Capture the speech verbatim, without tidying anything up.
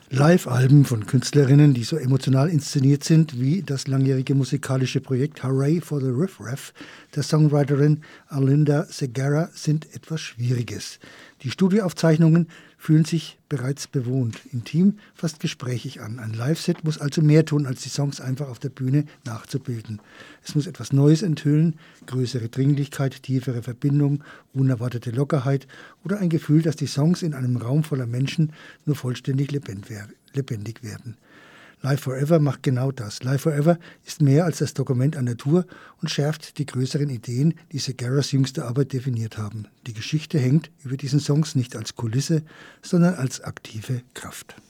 Live-Alben von Künstlerinnen, die so emotional inszeniert sind wie das langjährige musikalische Projekt Hooray for the Riff Raff der Songwriterin Arlinda Segarra, sind etwas Schwieriges. Die Studioaufzeichnungen fühlen sich bereits bewohnt, intim, fast gesprächig an. Ein Live-Set muss also mehr tun, als die Songs einfach auf der Bühne nachzubilden. Es muss etwas Neues enthüllen, größere Dringlichkeit, tiefere Verbindung, unerwartete Lockerheit oder ein Gefühl, dass die Songs in einem Raum voller Menschen nur vollständig lebendig werden. Live Forever macht genau das. Live Forever ist mehr als das Dokument einer Tour und schärft die größeren Ideen, die Segarras jüngste Arbeit definiert haben. Die Geschichte hängt über diesen Songs nicht als Kulisse, sondern als aktive Kraft.